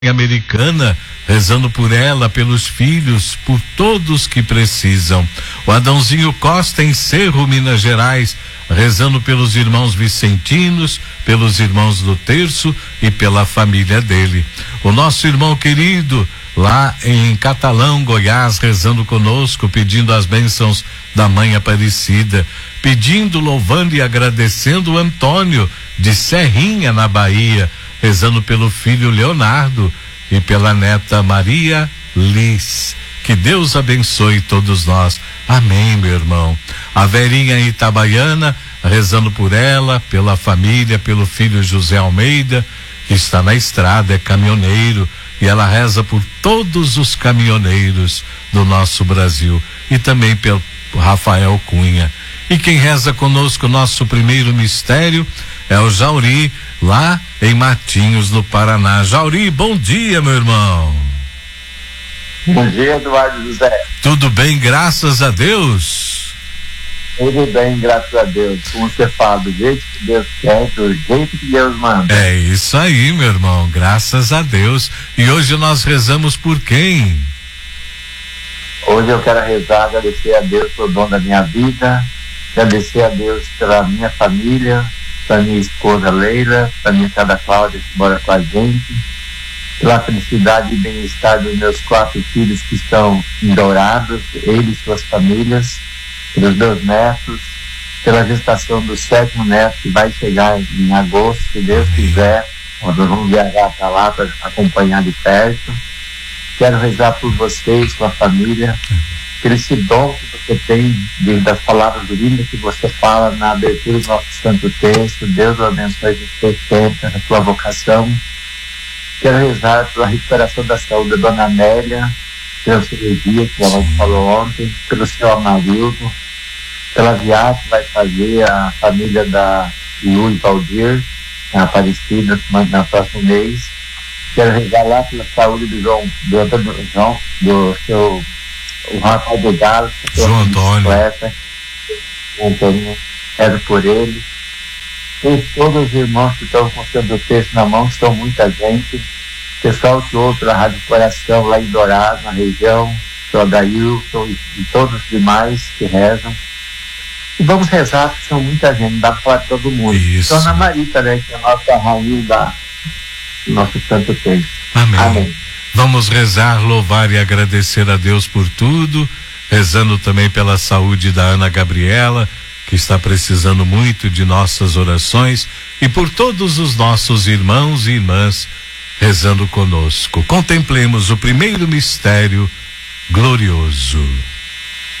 Americana, rezando por ela, pelos filhos, por todos que precisam. O Adãozinho Costa, em Cerro, Minas Gerais, rezando pelos irmãos vicentinos, pelos irmãos do terço e pela família dele. O nosso irmão querido, lá em Catalão, Goiás, rezando conosco, pedindo as bênçãos da Mãe Aparecida, pedindo, louvando e agradecendo o Antônio de Serrinha, na Bahia, rezando pelo filho Leonardo e pela neta Maria Liz. Que Deus abençoe todos nós. Amém, meu irmão. A Verinha Itabaiana, rezando por ela, pela família, pelo filho José Almeida, que está na estrada, é caminhoneiro, e ela reza por todos os caminhoneiros do nosso Brasil, e também pelo Rafael Cunha. E quem reza conosco o nosso primeiro mistério é o Jauri, lá em Matinhos, no Paraná. Jauri, bom dia, meu irmão. Bom dia, Eduardo José. Tudo bem, graças a Deus? Tudo bem, graças a Deus. Como você fala, do jeito que Deus quer, do jeito que Deus manda. É isso aí, meu irmão, graças a Deus. E hoje nós rezamos por quem? Hoje eu quero rezar, agradecer a Deus pelo dom da minha vida, agradecer a Deus pela minha família, para minha esposa Leila, para minha filha Cláudia, que mora com a gente, pela felicidade e bem-estar dos meus 4 filhos que estão em Dourados, eles e suas famílias, pelos meus netos, pela gestação do 7º neto, que vai chegar em agosto, se Deus quiser, nós vamos viajar para lá para acompanhar de perto. Quero rezar por vocês, sua família, por esse dom que você tem das palavras lindas que você fala na abertura do nosso santo texto. Deus o abençoe você sempre na sua vocação. Quero rezar pela recuperação da saúde da dona Amélia, pela cirurgia que ela falou ontem, pelo seu Amarildo, pela viagem que vai fazer a família da Lu e Valdir, na Aparecida, no próximo mês. Quero rezar lá pela saúde do seu o Rafael do Galo, João Antônio. O Antônio, rezo por ele. E todos os irmãos que estão com o seu texto na mão, são muita gente. Pessoal que ouve a Rádio Coração lá em Dourados, na região, o Adailton e todos os demais que rezam. E vamos rezar, porque são muita gente, não dá para falar de todo mundo. Isso. Dona Marita, né, que é a nossa rainha do nosso santo texto. Amém. Amém. Vamos rezar, louvar e agradecer a Deus por tudo, rezando também pela saúde da Ana Gabriela, que está precisando muito de nossas orações, e por todos os nossos irmãos e irmãs rezando conosco. Contemplemos o primeiro mistério glorioso.